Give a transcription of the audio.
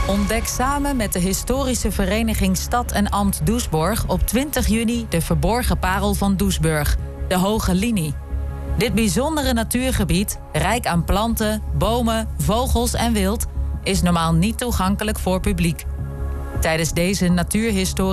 Ontdek samen met de historische vereniging Stad en Ambt Doesborg op 20 juni de verborgen parel van Doesburg, de Hoge Linie. Dit bijzondere natuurgebied, rijk aan planten, bomen, vogels en wild, is normaal niet toegankelijk voor publiek. Tijdens deze natuurhistorische